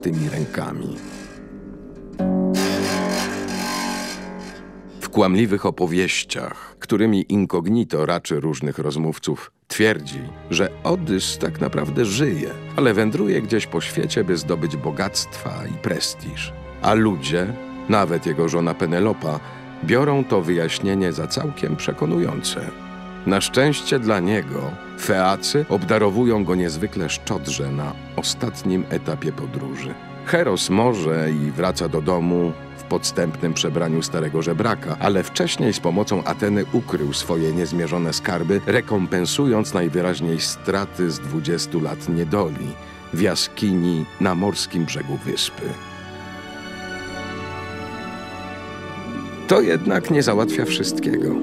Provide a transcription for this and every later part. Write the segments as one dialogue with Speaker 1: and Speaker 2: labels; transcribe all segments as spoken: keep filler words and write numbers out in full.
Speaker 1: tymi rękami. W kłamliwych opowieściach, którymi incognito raczy różnych rozmówców, twierdzi, że Odys tak naprawdę żyje, ale wędruje gdzieś po świecie, by zdobyć bogactwa i prestiż. A ludzie, nawet jego żona Penelopa, biorą to wyjaśnienie za całkiem przekonujące. Na szczęście dla niego Feacy obdarowują go niezwykle szczodrze na ostatnim etapie podróży. Heros może i wraca do domu w podstępnym przebraniu starego żebraka, ale wcześniej z pomocą Ateny ukrył swoje niezmierzone skarby, rekompensując najwyraźniej straty z dwudziestu lat niedoli w jaskini na morskim brzegu wyspy. To jednak nie załatwia wszystkiego.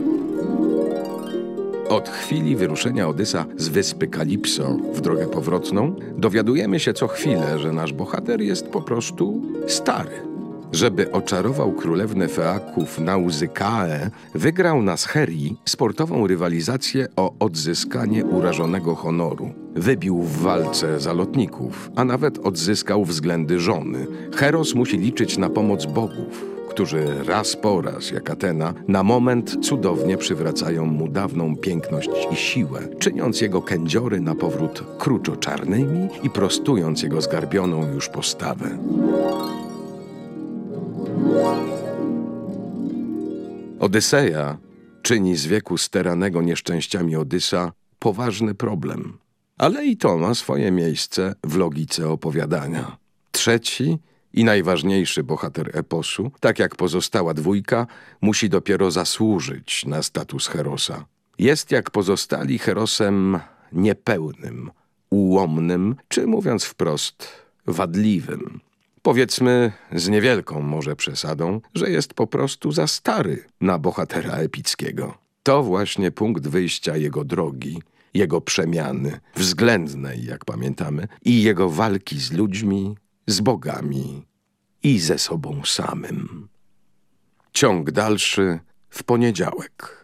Speaker 1: Od chwili wyruszenia Odysa z wyspy Kalipso w drogę powrotną dowiadujemy się co chwilę, że nasz bohater jest po prostu stary. Żeby oczarował królewnę Feaków Nauzykaę, wygrał na Scherii sportową rywalizację o odzyskanie urażonego honoru. Wybił w walce zalotników, a nawet odzyskał względy żony. Heros musi liczyć na pomoc bogów, którzy raz po raz, jak Atena, na moment cudownie przywracają mu dawną piękność i siłę, czyniąc jego kędziory na powrót kruczo-czarnymi i prostując jego zgarbioną już postawę. Odyseja czyni z wieku steranego nieszczęściami Odysa poważny problem. Ale i to ma swoje miejsce w logice opowiadania. Trzeci i najważniejszy bohater eposu, tak jak pozostała dwójka, musi dopiero zasłużyć na status Herosa. Jest jak pozostali Herosem niepełnym, ułomnym, czy mówiąc wprost, wadliwym. Powiedzmy z niewielką może przesadą, że jest po prostu za stary na bohatera epickiego. To właśnie punkt wyjścia jego drogi, jego przemiany, względnej, jak pamiętamy, i jego walki z ludźmi, z bogami i ze sobą samym. Ciąg dalszy w poniedziałek.